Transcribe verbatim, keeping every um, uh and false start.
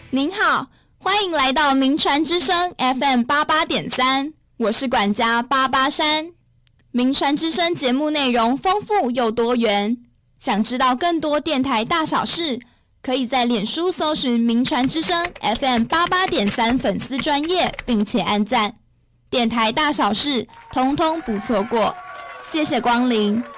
您好，欢迎来到名传之声 F M 八八点三，我是管家八八山。名传之声节目内容丰富又多元，想知道更多电台大小事，可以在脸书搜寻名传之声 F M 八八点三粉丝专页，并且按赞。电台大小事，通通不错过。谢谢光临。